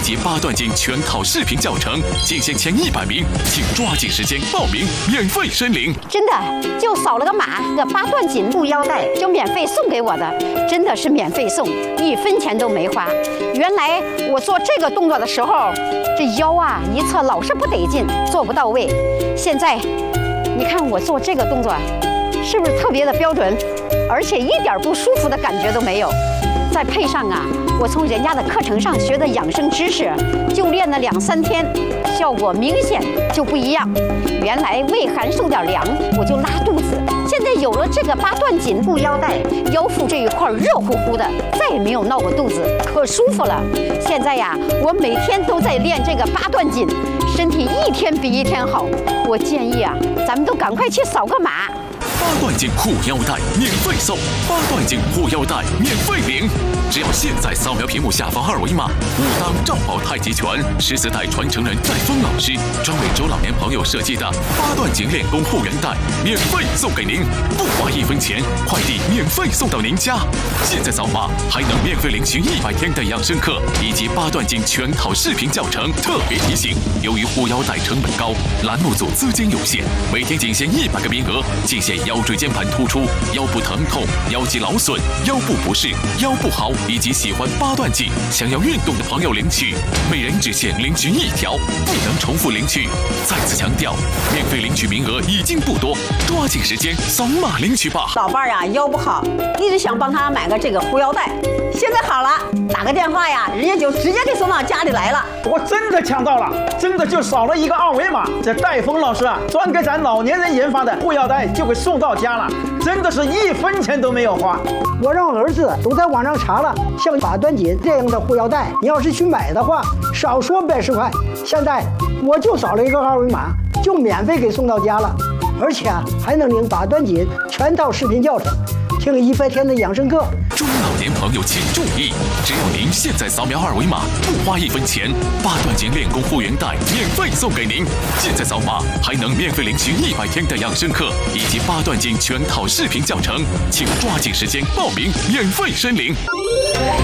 及8段锦全套视频教程，仅限前100名，请抓紧时间报名，免费申领。 真的，就扫了个码，这8段锦布腰带就免费送给我的，真的是免费送，1分钱都没花。原来我做这个动作的时候，这腰啊一侧老是不得劲，做不到位。现在，你看我做这个动作，是不是特别的标准，而且一点不舒服的感觉都没有？再配上啊，我从人家的课程上学的养生知识，就练了2、3天，效果明显就不一样。原来胃寒受点凉我就拉肚子，现在有了这个8段锦布腰带，腰腹这一块热乎乎的，再也没有闹过肚子，可舒服了。现在呀，我每天都在练这个8段锦，身体一天比一天好。我建议啊，咱们都赶快去扫个码。 8段锦护腰带免费送，8段锦护腰带免费领。只要现在扫描屏幕下方2维码，5当赵宝太极拳14代传承人戴峰老师专为中老年朋友设计的8段锦练功护人带免费送给您，不花1分钱，快递免费送到您家。现在扫码还能免费领取100天的养生课以及8段锦全套视频教程。特别提醒，由于护腰带成本高，栏目组资金有限，每天仅限100个名额，仅限腰椎间盘突出、腰部疼痛、腰肌劳损、腰部不适、腰不好以及喜欢8段锦想要运动的朋友领取，每人只限领取1条，不能重复领取。再次强调，免费领取名额已经不多，抓紧时间扫码领取吧。 老伴儿呀腰不好，一直想帮他买个这个护腰带，现在好了，打个电话呀，人家就直接给送到家里来了。 我真的抢到了，真的就扫了一个2维码，这戴峰老师啊，专给咱老年人研发的护腰带就给送到家了，真的是1分钱都没有花。 我让儿子都在网上查了，像8段锦这样的护腰带，你要是去买的话，少说110块。现在我就扫了一个2维码，就免费给送到家了，而且还能领8段锦全套视频教程，听100天的养生课。 中老年朋友请注意，只要您现在扫描2维码，不花1分钱，8段锦练功护原带免费送给您。现在扫码还能免费领取100天的养生课以及8段锦全套视频教程，请抓紧时间报名，免费申领。